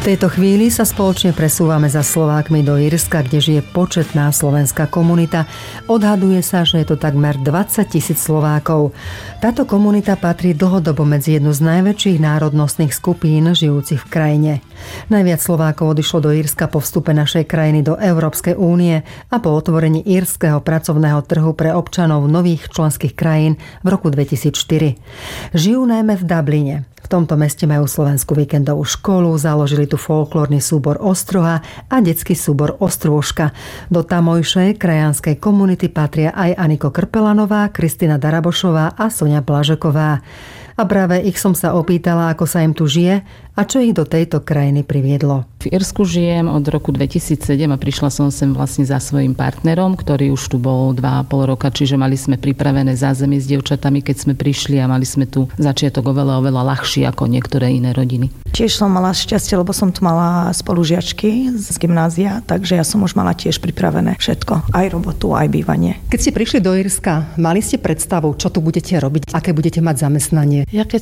V tejto chvíli sa spoločne presúvame za Slovákmi do Írska, kde žije početná slovenská komunita. Odhaduje sa, že je to takmer 20 000 Slovákov. Táto komunita patrí dlhodobo medzi jednu z najväčších národnostných skupín žijúcich v krajine. Najviac Slovákov odišlo do Írska po vstupe našej krajiny do Európskej únie a po otvorení írskeho pracovného trhu pre občanov nových členských krajín v roku 2004. Žijú najmä v Dubline. V tomto meste majú slovenskú víkendovú školu, založili tu folklórny súbor Ostroha a detský súbor Ostrôžka. Do tamojšej krajanskej komunity patria aj Aniko Krpelanová, Kristina Darabošová a Soňa Blažeková. A práve ich som sa opýtala, ako sa im tu žije a čo ich do tejto krajiny priviedlo. V Írsku žijem od roku 2007 a prišla som sem vlastne za svojím partnerom, ktorý už tu bol 2,5 roka, čiže mali sme pripravené zázemie s dievčatami, keď sme prišli a mali sme tu začiatok oveľa ľahší ako niektoré iné rodiny. Tiež som mala šťastie, lebo som tu mala spolužiačky z gymnázia, takže ja som už mala tiež pripravené všetko, aj robotu, aj bývanie. Keď ste prišli do Írska, mali ste predstavu, čo tu budete robiť, aké budete mať zamestnanie? Ja keď